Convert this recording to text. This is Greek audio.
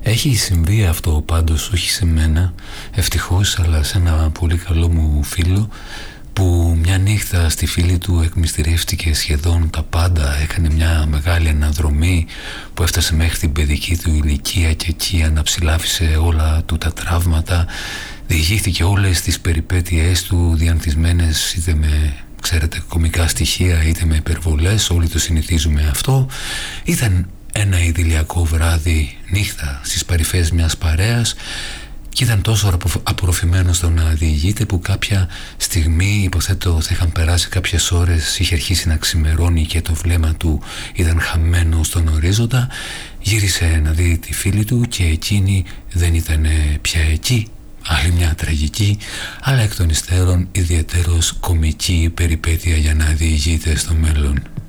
Έχει συμβεί αυτό πάντως, όχι σε μένα ευτυχώς, αλλά σε ένα πολύ καλό μου φίλο, που μια νύχτα στη φίλη του εκμυστηρεύτηκε σχεδόν τα πάντα. Έκανε μια μεγάλη αναδρομή που έφτασε μέχρι την παιδική του ηλικία και εκεί αναψηλάφισε όλα του τα τραύματα, διηγήθηκε όλες τις περιπέτειές του διανθισμένες είτε με, ξέρετε, κωμικά στοιχεία είτε με υπερβολές. Όλοι το συνηθίζουμε αυτό. Ήταν ένα ιδηλιακό βράδυ νύχτα στις παρυφές μιας παρέας και ήταν τόσο απορροφημένος στο να διηγείται που κάποια στιγμή, υποθέτω θα είχαν περάσει κάποιες ώρες, είχε αρχίσει να ξημερώνει και το βλέμμα του ήταν χαμένο στον ορίζοντα. Γύρισε να δει τη φίλη του και εκείνη δεν ήταν πια εκεί. Άλλη μια τραγική, αλλά εκ των υστέρων ιδιαίτερος κομική περιπέτεια για να διηγείται στο μέλλον.